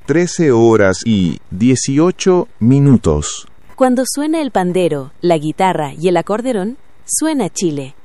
13 horas y 18 minutos. Cuando suena el pandero, la guitarra y el acordeón, suena Chile.